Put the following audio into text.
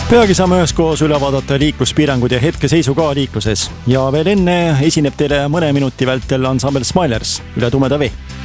Peagi saame üheskoos üle vaadata liikluspiirangud ja hetkeseisu ka liikluses. Ja veel enne esineb teile mõne minuti vältel ansambel Smilers üle tumeda vee.